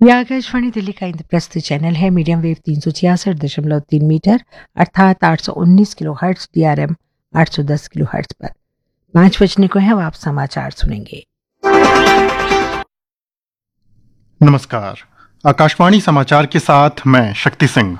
यह आकाशवाणी दिल्ली का इंद्रप्रस्थ चैनल है। मीडियम वेव 366.3 मीटर अर्थात 819 kilo hertz, DRM 810 kilo hertz पर 5 बजने को है। अब आप समाचार सुनेंगे। नमस्कार, आकाशवाणी समाचार के साथ मैं शक्ति सिंह।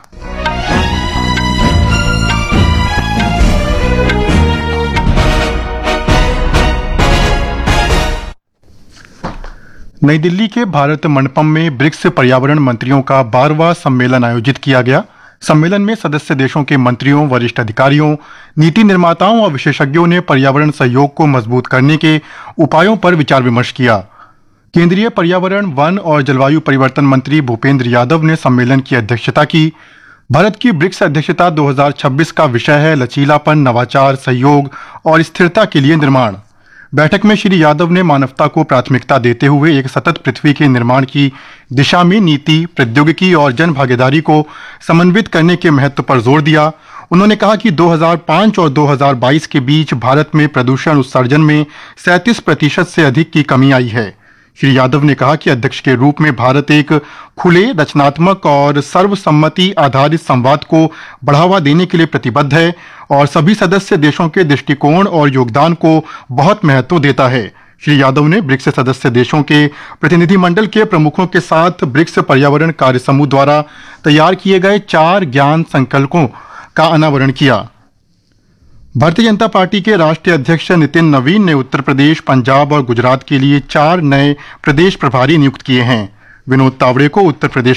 नई दिल्ली के भारत मंडपम में ब्रिक्स पर्यावरण मंत्रियों का 12वां सम्मेलन आयोजित किया गया। सम्मेलन में सदस्य देशों के मंत्रियों, वरिष्ठ अधिकारियों, नीति निर्माताओं और विशेषज्ञों ने पर्यावरण सहयोग को मजबूत करने के उपायों पर विचार विमर्श किया। केंद्रीय पर्यावरण, वन और जलवायु परिवर्तन मंत्री भूपेंद्र यादव ने सम्मेलन की अध्यक्षता की। भारत की ब्रिक्स अध्यक्षता 2026 का विषय है लचीलापन, नवाचार, सहयोग और स्थिरता के लिए निर्माण। बैठक में श्री यादव ने मानवता को प्राथमिकता देते हुए एक सतत पृथ्वी के निर्माण की दिशा में नीति, प्रौद्योगिकी और जन भागीदारी को समन्वित करने के महत्व पर जोर दिया। उन्होंने कहा कि 2005 और 2022 के बीच भारत में प्रदूषण उत्सर्जन में 37% से अधिक की कमी आई है। श्री यादव ने कहा कि अध्यक्ष के रूप में भारत एक खुले, रचनात्मक और सर्वसम्मति आधारित संवाद को बढ़ावा देने के लिए प्रतिबद्ध है और सभी सदस्य देशों के दृष्टिकोण और योगदान को बहुत महत्व देता है। श्री यादव ने ब्रिक्स सदस्य देशों के प्रतिनिधिमंडल के प्रमुखों के साथ ब्रिक्स पर्यावरण कार्य समूह द्वारा तैयार किए गए 4 ज्ञान संकल्पों का अनावरण किया। भारतीय जनता पार्टी के राष्ट्रीय अध्यक्ष नितिन नवीन ने उत्तर प्रदेश, पंजाब और गुजरात के लिए 4 नए प्रदेश प्रभारी नियुक्त किए हैं। विनोद तावड़े को उत्तर प्रदेश